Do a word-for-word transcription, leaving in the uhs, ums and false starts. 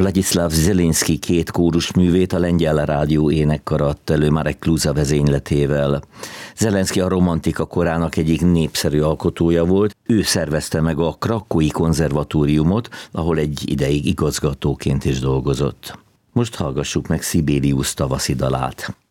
Vladislav Zelinszky két kórusművét a Lengyel Rádió énekkara adta elő Marek Kluza vezényletével. Zelenszky a romantika korának egyik népszerű alkotója volt, ő szervezte meg a Krakói konzervatóriumot, ahol egy ideig igazgatóként is dolgozott. Most hallgassuk meg Sibelius tavaszi dalát.